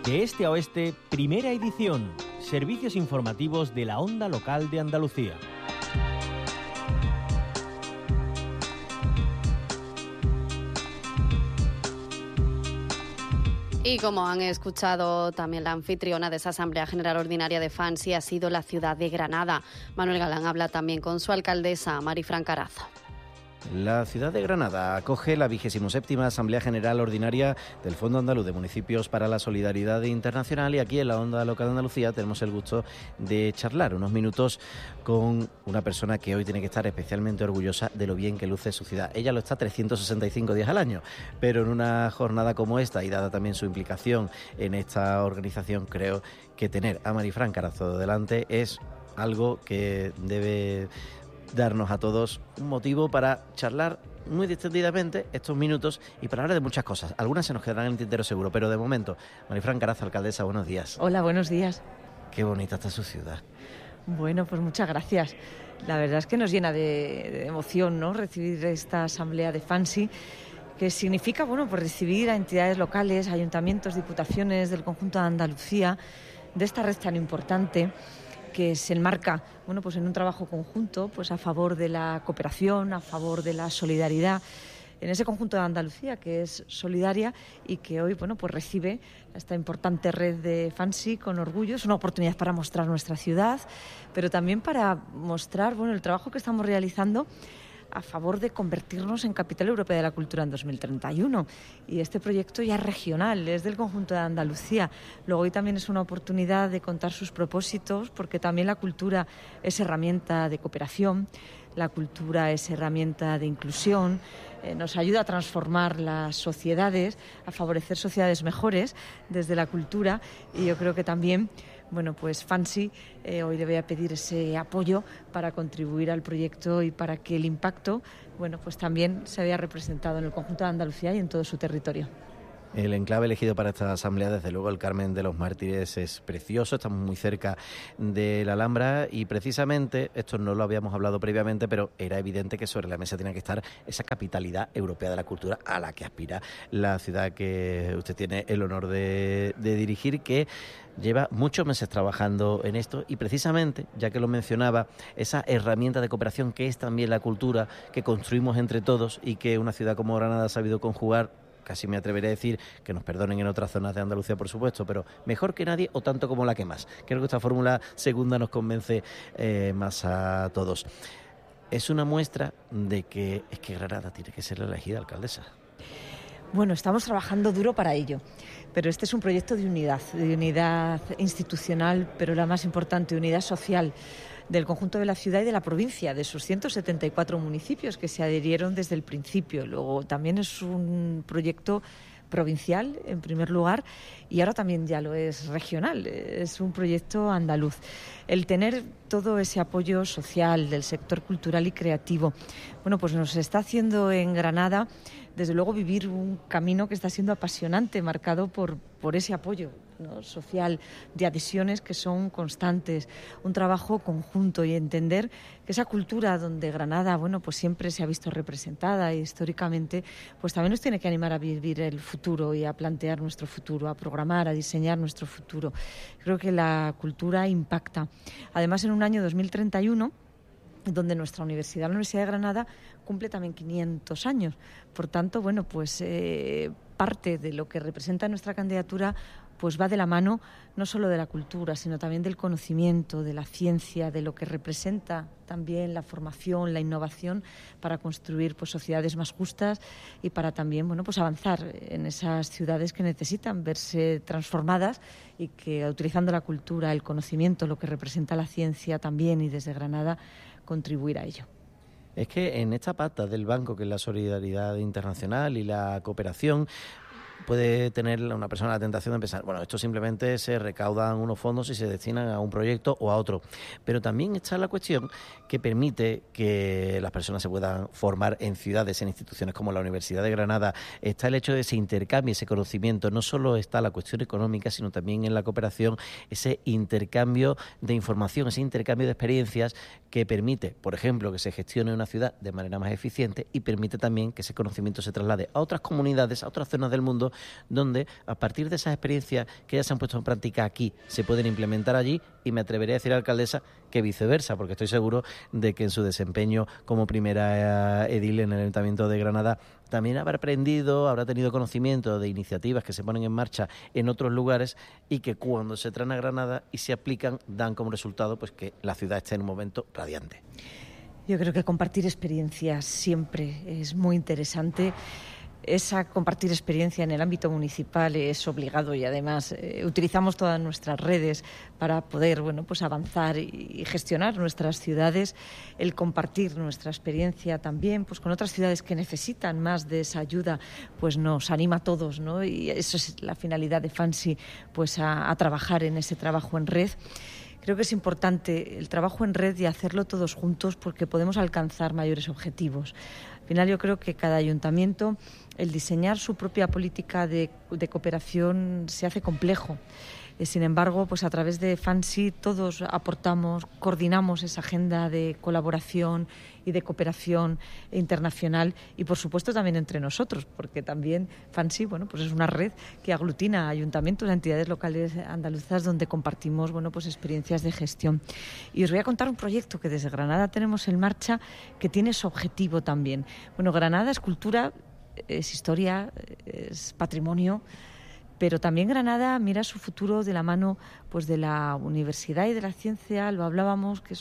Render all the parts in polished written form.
De este a oeste, primera edición. Servicios informativos de la Onda Local de Andalucía. Y como han escuchado, también la anfitriona de esa Asamblea General Ordinaria de FANSI ha sido la ciudad de Granada. Manuel Galán habla también con su alcaldesa, Marifran Carazo. La ciudad de Granada acoge la 27ª Asamblea General Ordinaria del Fondo Andaluz de Municipios para la Solidaridad Internacional, y aquí en la Onda Local de Andalucía tenemos el gusto de charlar unos minutos con una persona que hoy tiene que estar especialmente orgullosa de lo bien que luce su ciudad. Ella lo está 365 días al año, pero en una jornada como esta, y dada también su implicación en esta organización, creo que tener a Marifran Carazo delante es algo que debe darnos a todos un motivo para charlar muy distendidamente estos minutos y para hablar de muchas cosas. Algunas se nos quedarán en el tintero seguro, pero de momento, Marifran Carazo, alcaldesa, buenos días. Hola, buenos días. Qué bonita está su ciudad. Bueno, pues muchas gracias. La verdad es que nos llena de emoción, ¿no?, recibir esta asamblea de FANSI, que significa, bueno, pues recibir a entidades locales, ayuntamientos, diputaciones del conjunto de Andalucía, de esta red tan importante, que se enmarca, bueno, pues en un trabajo conjunto, pues a favor de la cooperación, a favor de la solidaridad, en ese conjunto de Andalucía que es solidaria y que hoy, bueno, pues recibe esta importante red de FANSI con orgullo. Es una oportunidad para mostrar nuestra ciudad, pero también para mostrar, bueno, el trabajo que estamos realizando a favor de convertirnos en Capital Europea de la Cultura en 2031. Y este proyecto ya es regional, es del conjunto de Andalucía. Luego hoy también es una oportunidad de contar sus propósitos, porque también la cultura es herramienta de cooperación, la cultura es herramienta de inclusión, nos ayuda a transformar las sociedades, a favorecer sociedades mejores desde la cultura, y yo creo que también, bueno, pues FANSI hoy le voy a pedir ese apoyo para contribuir al proyecto y para que el impacto, bueno, pues también se vea representado en el conjunto de Andalucía y en todo su territorio. El enclave elegido para esta asamblea, desde luego, el Carmen de los Mártires, es precioso. Estamos muy cerca de la Alhambra y precisamente, esto no lo habíamos hablado previamente, pero era evidente que sobre la mesa tenía que estar esa capitalidad europea de la cultura a la que aspira la ciudad que usted tiene el honor de dirigir, que lleva muchos meses trabajando en esto, y precisamente, ya que lo mencionaba, esa herramienta de cooperación que es también la cultura que construimos entre todos y que una ciudad como Granada ha sabido conjugar. Casi me atreveré a decir, que nos perdonen en otras zonas de Andalucía, por supuesto, pero mejor que nadie o tanto como la que más. Creo que esta fórmula segunda nos convence más a todos. Es una muestra de que es que Granada tiene que ser la elegida alcaldesa. Bueno, estamos trabajando duro para ello, pero este es un proyecto de unidad institucional, pero la más importante, unidad social, del conjunto de la ciudad y de la provincia, de sus 174 municipios que se adherieron desde el principio. Luego también es un proyecto provincial, en primer lugar, y ahora también ya lo es regional, es un proyecto andaluz. El tener todo ese apoyo social del sector cultural y creativo, bueno, pues nos está haciendo en Granada, desde luego, vivir un camino que está siendo apasionante, marcado por ese apoyo, ¿no?, social, de adhesiones que son constantes, un trabajo conjunto, y entender que esa cultura donde Granada, bueno, pues siempre se ha visto representada y históricamente, pues también nos tiene que animar a vivir el futuro y a plantear nuestro futuro, a programar, a diseñar nuestro futuro. Creo que la cultura impacta. Además, en un año 2031, donde nuestra universidad, la Universidad de Granada, cumple también 500 años. Por tanto, bueno, pues parte de lo que representa nuestra candidatura pues va de la mano no solo de la cultura, sino también del conocimiento, de la ciencia, de lo que representa también la formación, la innovación, para construir pues sociedades más justas y para también, bueno, pues avanzar en esas ciudades que necesitan verse transformadas, y que, utilizando la cultura, el conocimiento, lo que representa la ciencia también, y desde Granada contribuir a ello. Es que en esta pata del banco, que es la solidaridad internacional y la cooperación, puede tener una persona la tentación de pensar, bueno, esto simplemente se recaudan unos fondos y se destinan a un proyecto o a otro. Pero también está la cuestión que permite que las personas se puedan formar en ciudades, en instituciones como la Universidad de Granada. Está el hecho de ese intercambio, ese conocimiento. No solo está la cuestión económica, sino también en la cooperación, ese intercambio de información, ese intercambio de experiencias que permite, por ejemplo, que se gestione una ciudad de manera más eficiente, y permite también que ese conocimiento se traslade a otras comunidades, a otras zonas del mundo, donde a partir de esas experiencias que ya se han puesto en práctica aquí, se pueden implementar allí, y me atrevería a decir a la alcaldesa que viceversa, porque estoy seguro de que en su desempeño como primera edil en el Ayuntamiento de Granada también habrá aprendido, habrá tenido conocimiento de iniciativas que se ponen en marcha en otros lugares y que cuando se traen a Granada y se aplican dan como resultado pues que la ciudad esté en un momento radiante. Yo creo que compartir experiencias siempre es muy interesante. Esa compartir experiencia en el ámbito municipal es obligado y además utilizamos todas nuestras redes para poder pues avanzar y gestionar nuestras ciudades. El compartir nuestra experiencia también pues con otras ciudades que necesitan más de esa ayuda pues nos anima a todos, ¿no? Y eso es la finalidad de FANSI, pues a trabajar en ese trabajo en red. Creo que es importante el trabajo en red y hacerlo todos juntos porque podemos alcanzar mayores objetivos. Al final yo creo que cada ayuntamiento, el diseñar su propia política de cooperación se hace complejo. Sin embargo, pues a través de FANSI todos aportamos, coordinamos esa agenda de colaboración y de cooperación internacional y, por supuesto, también entre nosotros, porque también FANSI, pues es una red que aglutina ayuntamientos, entidades locales andaluzas donde compartimos, pues experiencias de gestión. Y os voy a contar un proyecto que desde Granada tenemos en marcha que tiene su objetivo también. Granada es cultura, es historia, es patrimonio. Pero también Granada mira su futuro de la mano pues de la universidad y de la ciencia. Lo hablábamos, que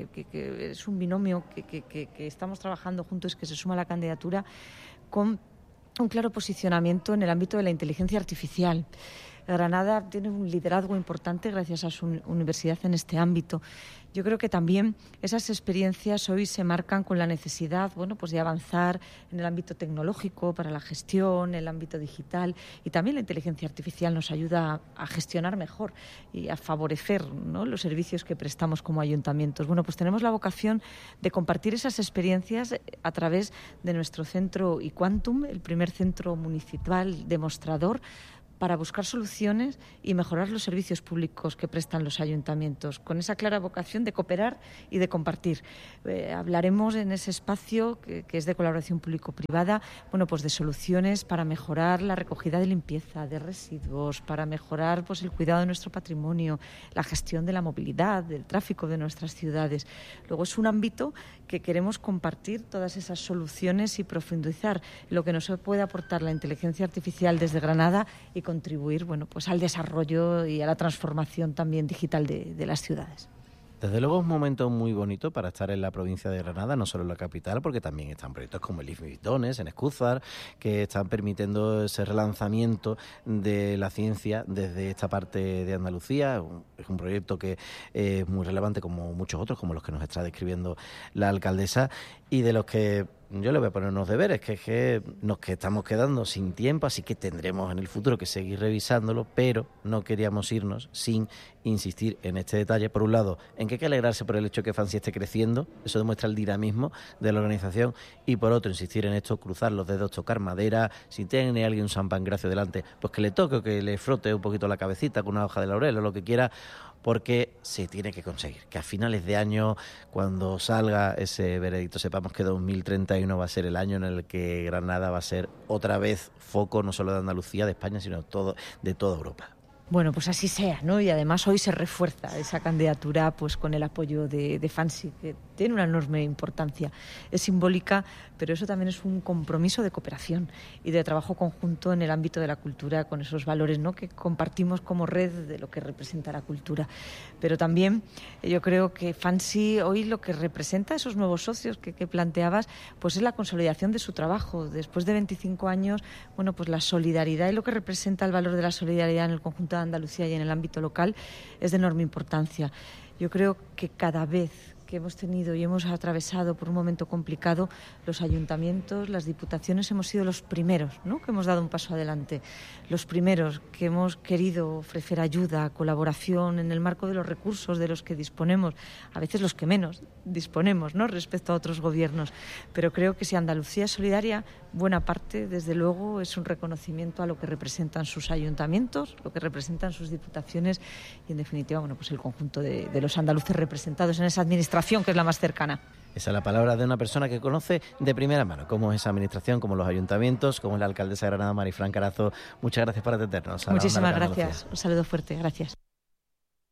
es un binomio que estamos trabajando juntos, que se suma a la candidatura, con un claro posicionamiento en el ámbito de la inteligencia artificial. Granada tiene un liderazgo importante gracias a su universidad en este ámbito. Yo creo que también esas experiencias hoy se marcan con la necesidad, pues de avanzar en el ámbito tecnológico para la gestión, el ámbito digital, y también la inteligencia artificial nos ayuda a gestionar mejor y a favorecer, ¿no?, los servicios que prestamos como ayuntamientos. Pues tenemos la vocación de compartir esas experiencias a través de nuestro centro iQuantum, el primer centro municipal demostrador, para buscar soluciones y mejorar los servicios públicos que prestan los ayuntamientos, con esa clara vocación de cooperar y de compartir. Hablaremos en ese espacio que es de colaboración público-privada, pues de soluciones para mejorar la recogida de limpieza de residuos, para mejorar el cuidado de nuestro patrimonio, la gestión de la movilidad, del tráfico de nuestras ciudades. Luego es un ámbito que queremos compartir todas esas soluciones y profundizar en lo que nos puede aportar la inteligencia artificial desde Granada y contribuir al desarrollo y a la transformación también digital de las ciudades. Desde luego es un momento muy bonito para estar en la provincia de Granada, no solo en la capital, porque también están proyectos como el IFMIDONES en Escúzar, que están permitiendo ese relanzamiento de la ciencia desde esta parte de Andalucía. Es un proyecto que es muy relevante, como muchos otros, como los que nos está describiendo la alcaldesa, y de los que yo le voy a poner unos deberes, que nos estamos quedando sin tiempo, así que tendremos en el futuro que seguir revisándolo, pero no queríamos irnos sin insistir en este detalle. Por un lado, en que hay que alegrarse por el hecho de que FANSI esté creciendo, eso demuestra el dinamismo de la organización, y por otro, insistir en esto, cruzar los dedos, tocar madera, si tiene alguien un San Pancracio delante, pues que le toque o que le frote un poquito la cabecita con una hoja de laurel o lo que quiera, porque se tiene que conseguir que a finales de año, cuando salga ese veredicto, sepamos que 2031 va a ser el año en el que Granada va a ser otra vez foco no solo de Andalucía, de España, sino de toda Europa. Pues así sea, ¿no? Y además hoy se refuerza esa candidatura con el apoyo de FANSI, que tiene una enorme importancia. Es simbólica, pero eso también es un compromiso de cooperación y de trabajo conjunto en el ámbito de la cultura, con esos valores, ¿no?, que compartimos como red de lo que representa la cultura. Pero también yo creo que FANSI hoy lo que representa, esos nuevos socios que planteabas, es la consolidación de su trabajo. Después de 25 años, la solidaridad y lo que representa el valor de la solidaridad en el conjunto de Andalucía y en el ámbito local es de enorme importancia. Yo creo que cada vez que hemos tenido y hemos atravesado por un momento complicado, los ayuntamientos, las diputaciones, hemos sido los primeros, ¿no?, que hemos dado un paso adelante, los primeros que hemos querido ofrecer ayuda, colaboración en el marco de los recursos de los que disponemos, a veces los que menos disponemos, ¿no?, respecto a otros gobiernos. Pero creo que si Andalucía es solidaria, buena parte, desde luego, es un reconocimiento a lo que representan sus ayuntamientos, lo que representan sus diputaciones y, en definitiva, el conjunto de los andaluces representados en esa administración administración, que es la más cercana. Esa es la palabra de una persona que conoce de primera mano cómo es esa administración, cómo los ayuntamientos, cómo es la alcaldesa de Granada, Marifran Carazo. Muchas gracias por atendernos. Muchísimas gracias. Un saludo fuerte. Gracias.